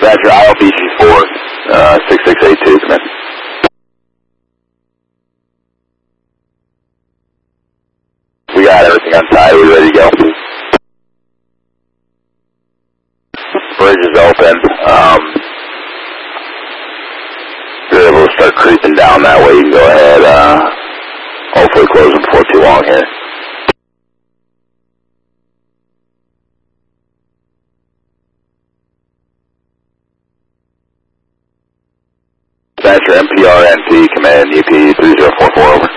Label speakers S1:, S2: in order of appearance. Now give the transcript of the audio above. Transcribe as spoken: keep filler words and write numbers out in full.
S1: Roger, I L B G four, uh, six six eight two, come in. We got everything on side, we ready to go. Bridge is open. Um, if you're able to start creeping down that way, you can go ahead, uh, hopefully close them before too long here. Thatcher, M P R N T, command U P three zero four four, over.